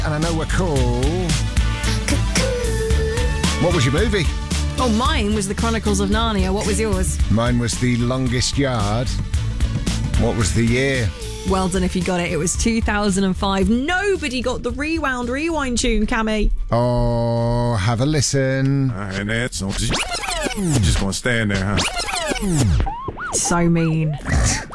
And I know we're cool. What was your movie? Oh, mine was The Chronicles of Narnia. What was yours? Mine was The Longest Yard. What was the year? Well done if you got it. It was 2005. Nobody got the rewind tune, Cammy. Oh, have a listen. And that's just gonna stand there, huh? So mean.